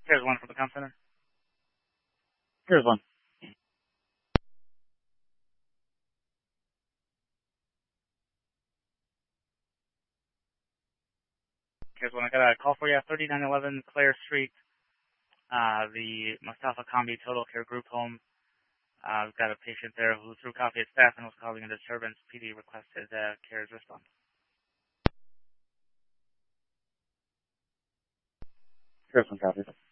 Here's one from the comm center. Here's one. Here's one. I got a call for you. 3911 Claire Street, the Mustafa Kambi Total Care Group Home. We've got a patient there who threw coffee at staff and was causing a disturbance. PD requested CARES response. Here's one copy.